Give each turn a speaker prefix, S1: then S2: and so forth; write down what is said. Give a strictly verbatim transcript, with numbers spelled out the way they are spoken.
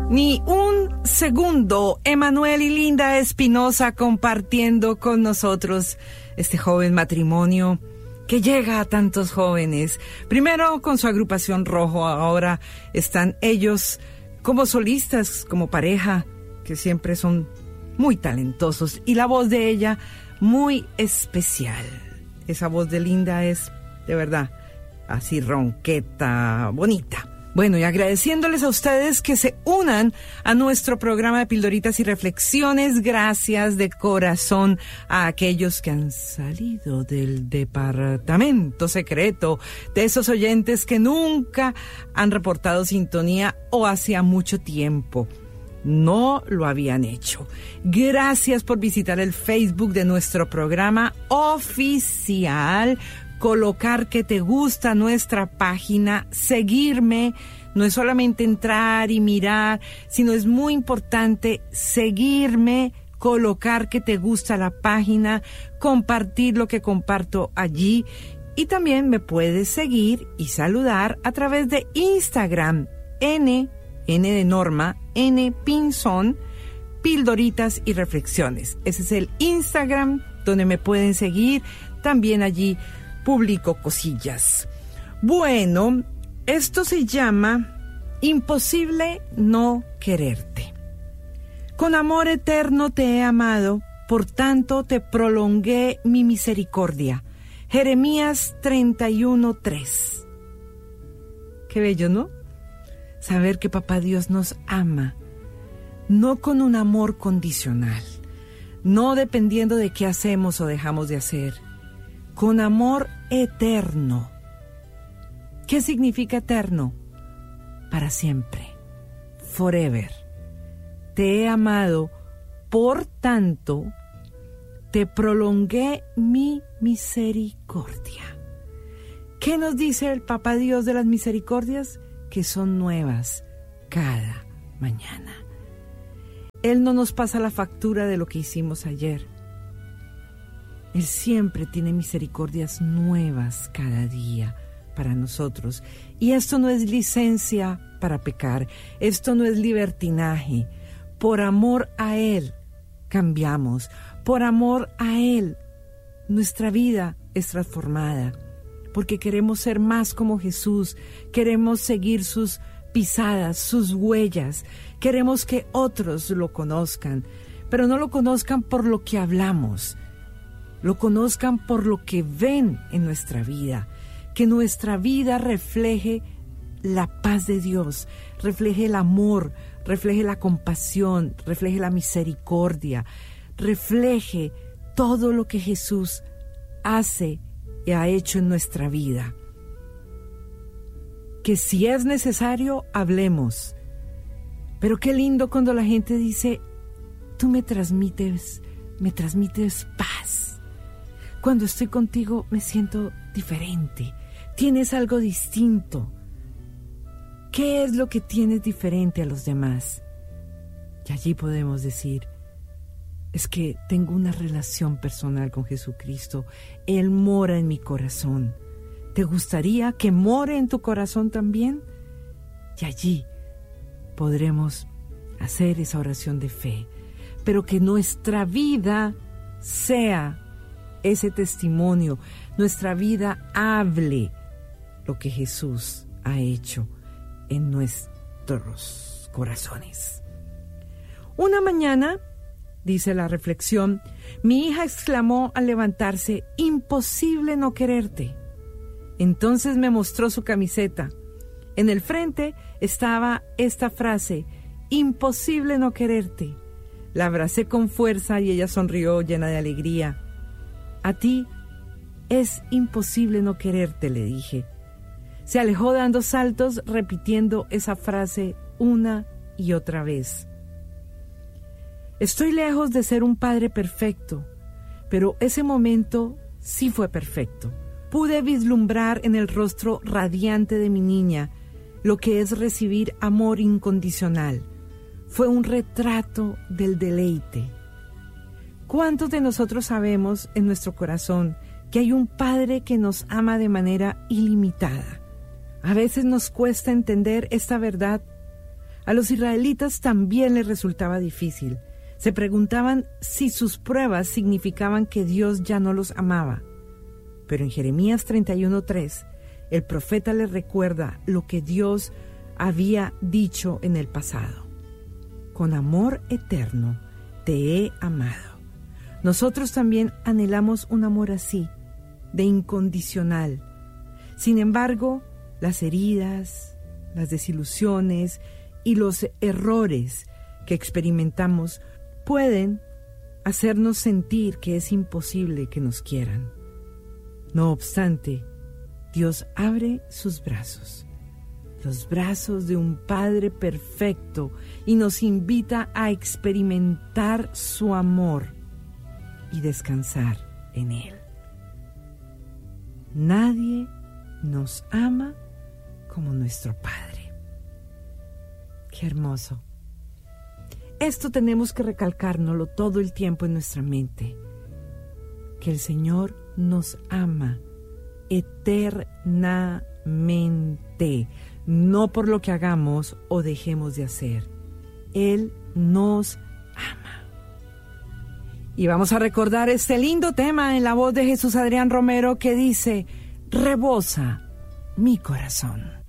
S1: Ni un segundo, Emanuel y Linda Espinosa compartiendo con nosotros este joven matrimonio que llega a tantos jóvenes. Primero con su agrupación Rojo, ahora están ellos como solistas, como pareja, que siempre son muy talentosos. Y la voz de ella muy especial. Esa voz de Linda es, de verdad, así ronqueta, bonita. Bueno, y agradeciéndoles a ustedes que se unan a nuestro programa de Pildoritas y Reflexiones. Gracias de corazón a aquellos que han salido del departamento secreto, de esos oyentes que nunca han reportado sintonía o hacía mucho tiempo no lo habían hecho. Gracias por visitar el Facebook de nuestro programa oficial, colocar que te gusta nuestra página, seguirme. No es solamente entrar y mirar, sino es muy importante seguirme, colocar que te gusta la página, compartir lo que comparto allí. Y también me puedes seguir y saludar a través de Instagram, N, N de Norma, N Pinzón, Pildoritas y Reflexiones. Ese es el Instagram donde me pueden seguir. También allí publico cosillas. Bueno, esto se llama Imposible no quererte. Con amor eterno te he amado, por tanto te prolongué mi misericordia. Jeremías treinta y uno, tres. Qué bello, ¿no? Saber que Papá Dios nos ama, no con un amor condicional, no dependiendo de qué hacemos o dejamos de hacer, con amor eterno. ¿Qué significa eterno? Para siempre, forever. Te he amado, por tanto, te prolongué mi misericordia. ¿Qué nos dice el Papá Dios de las misericordias? Que son nuevas cada mañana. Él no nos pasa la factura de lo que hicimos ayer. Él siempre tiene misericordias nuevas cada día para nosotros. Y esto no es licencia para pecar. Esto no es libertinaje. Por amor a Él cambiamos. Por amor a Él nuestra vida es transformada. Porque queremos ser más como Jesús, queremos seguir sus pisadas, sus huellas, queremos que otros lo conozcan, pero no lo conozcan por lo que hablamos, lo conozcan por lo que ven en nuestra vida, que nuestra vida refleje la paz de Dios, refleje el amor, refleje la compasión, refleje la misericordia, refleje todo lo que Jesús hace y ha hecho en nuestra vida. Que si es necesario, hablemos. Pero qué lindo cuando la gente dice, tú me transmites, me transmites paz. Cuando estoy contigo me siento diferente. Tienes algo distinto. ¿Qué es lo que tienes diferente a los demás? Y allí podemos decir, es que tengo una relación personal con Jesucristo. Él mora en mi corazón. ¿Te gustaría que more en tu corazón también? Y allí podremos hacer esa oración de fe. Pero que nuestra vida sea ese testimonio. Nuestra vida hable lo que Jesús ha hecho en nuestros corazones. Una mañana, dice la reflexión, mi hija exclamó al levantarse, imposible no quererte. Entonces me mostró su camiseta. En el frente estaba esta frase, imposible no quererte. La abracé con fuerza y ella sonrió llena de alegría. A ti es imposible no quererte, le dije. Se alejó dando saltos, repitiendo esa frase una y otra vez. Estoy lejos de ser un padre perfecto, pero ese momento sí fue perfecto. Pude vislumbrar en el rostro radiante de mi niña lo que es recibir amor incondicional. Fue un retrato del deleite. ¿Cuántos de nosotros sabemos en nuestro corazón que hay un Padre que nos ama de manera ilimitada? A veces nos cuesta entender esta verdad. A los israelitas también les resultaba difícil. Se preguntaban si sus pruebas significaban que Dios ya no los amaba. Pero en Jeremías treinta y uno tres, el profeta les recuerda lo que Dios había dicho en el pasado. Con amor eterno te he amado. Nosotros también anhelamos un amor así, de incondicional. Sin embargo, las heridas, las desilusiones y los errores que experimentamos pueden hacernos sentir que es imposible que nos quieran. No obstante, Dios abre sus brazos, los brazos de un Padre perfecto, y nos invita a experimentar su amor y descansar en Él. Nadie nos ama como nuestro Padre. Qué hermoso. Esto tenemos que recalcárnoslo todo el tiempo en nuestra mente, que el Señor nos ama eternamente, no por lo que hagamos o dejemos de hacer. Él nos ama. Y vamos a recordar este lindo tema en la voz de Jesús Adrián Romero que dice: rebosa mi corazón.